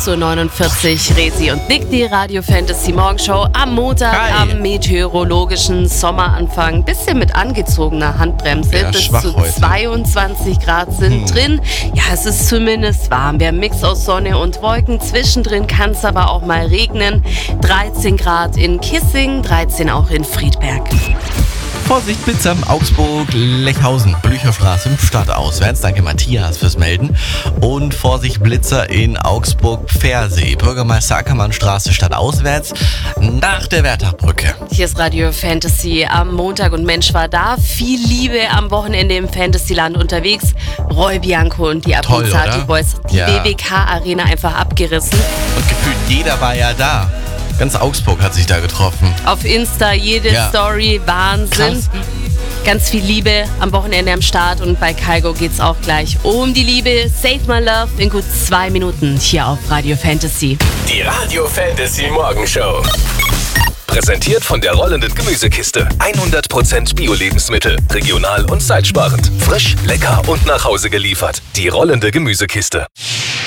6.49 Uhr, Resi und Nick, die Radio Fantasy Morgenshow am Montag, am meteorologischen Sommeranfang. Bisschen mit angezogener Handbremse, ja, bis zu heute. 22 Grad sind drin. Ja, es ist zumindest warm. Wir haben Mix aus Sonne und Wolken. Zwischendrin kann es aber auch mal regnen. 13 Grad in Kissing, 13 auch in Friedberg. Vorsicht, Blitzer, Augsburg, Lechhausen, Blücherstraße im Stadtauswärts. Danke Matthias fürs Melden. Und Vorsicht, Blitzer in Augsburg, Pfersee, Bürgermeister Ackermannstraße stadtauswärts nach der Wertachbrücke. Hier ist Radio Fantasy am Montag und Mensch war da. Viel Liebe am Wochenende im Fantasyland unterwegs. Roy Bianco und die Abruzzati Boys, die BBK Arena einfach abgerissen. Und gefühlt jeder war ja da. Ganz Augsburg hat sich da getroffen. Auf Insta jede Story, Wahnsinn. Krass. Ganz viel Liebe am Wochenende am Start und bei Kaigo geht's auch gleich um die Liebe. Save My Love in gut 2 Minuten hier auf Radio Fantasy. Die Radio Fantasy Morgenshow. Präsentiert von der rollenden Gemüsekiste. 100% Bio-Lebensmittel, regional und zeitsparend. Frisch, lecker und nach Hause geliefert. Die rollende Gemüsekiste.